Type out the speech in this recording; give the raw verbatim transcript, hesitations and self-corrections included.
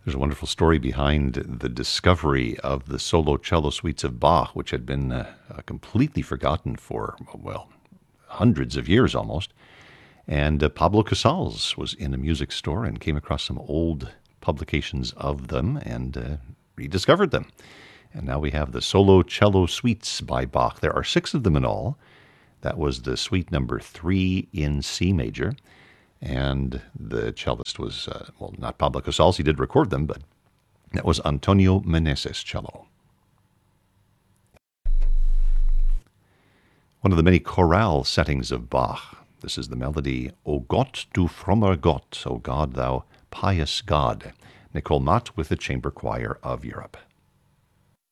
There's a wonderful story behind the discovery of the solo cello suites of Bach, which had been uh, uh, completely forgotten for, well, hundreds of years almost. And uh, Pablo Casals was in a music store and came across some old publications of them and uh, rediscovered them. And now we have the solo cello suites by Bach. There are six of them in all. That was the suite number three in C major. And the cellist was, uh, well, not Pablo Casals, he did record them, but that was Antonio Meneses cello. One of the many chorale settings of Bach. This is the melody, O Gott, du frommer Gott, O God, thou pious God. Nicole Mott with the Chamber Choir of Europe.